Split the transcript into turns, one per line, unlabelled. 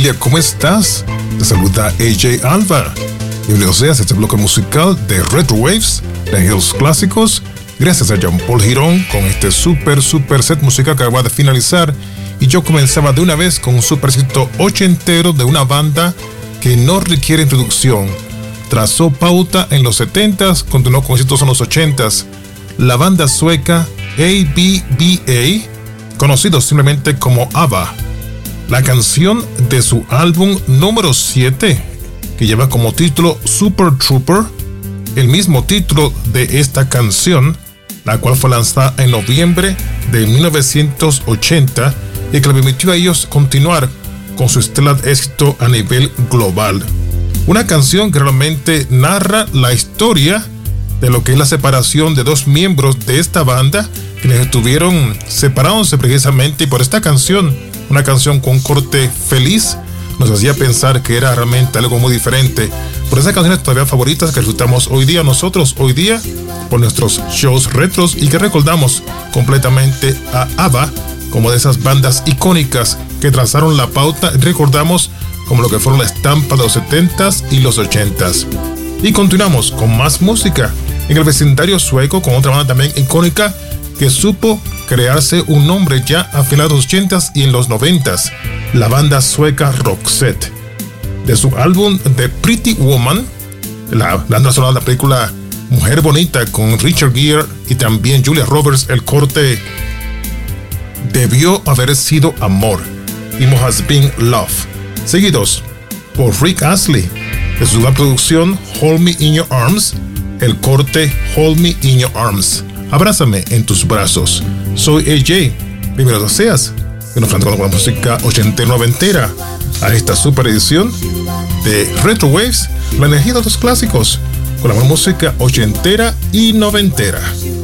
familia, ¿cómo estás? Te saluda AJ Alba. Bienvenidos seas a este bloque musical de Retro Waves, de Hills Clásicos. Gracias a Jean Paul Girón con este super set musical que acaba de finalizar. Y yo comenzaba de una vez con un super éxito ochentero de una banda que no requiere introducción. Trazó pauta en los 70s, continuó con éxitos en los 80s. La banda sueca ABBA, conocido simplemente como ABBA. La canción de su álbum número 7, que lleva como título Super Trooper, el mismo título de esta canción, la cual fue lanzada en noviembre de 1980 y que le permitió a ellos continuar con su estelar éxito a nivel global. Una canción que realmente narra la historia de lo que es la separación de dos miembros de esta banda, quienes estuvieron separándose precisamente, y por esta canción, una canción con un corte feliz, nos hacía pensar que era realmente algo muy diferente. Por esas canciones todavía favoritas que disfrutamos hoy día nosotros, por nuestros shows retros, y que recordamos completamente a ABBA como de esas bandas icónicas que trazaron la pauta, recordamos como lo que fueron la estampa de los 70s y los 80s. Y continuamos con más música en el vecindario sueco con otra banda también icónica que supo crearse un nombre ya a finales de los 80s y en los 90s, la banda sueca Roxette. De su álbum The Pretty Woman, la banda sonora de la película Mujer Bonita con Richard Gere y también Julia Roberts, el corte Debió Haber Sido Amor y Must Have Been Love, seguidos por Rick Astley de su producción Hold Me In Your Arms, el corte Hold Me In Your Arms, abrázame en tus brazos. Soy AJ, bienvenido seas, y nos enfrentamos con la música ochentera noventera a esta super edición de Retro Waves, la energía de los clásicos, con la música ochentera y noventera.